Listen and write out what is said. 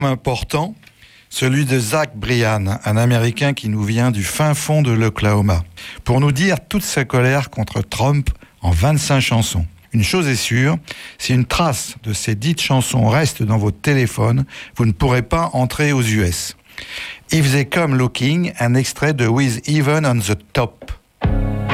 important, celui de Zach Bryan, un Américain qui nous vient du fin fond de l'Oklahoma, pour nous dire toute sa colère contre Trump en 25 chansons. Une chose est sûre, si une trace de ces dites chansons reste dans votre téléphone, vous ne pourrez pas entrer aux US. If They Come Looking, un extrait de With Even on the Top.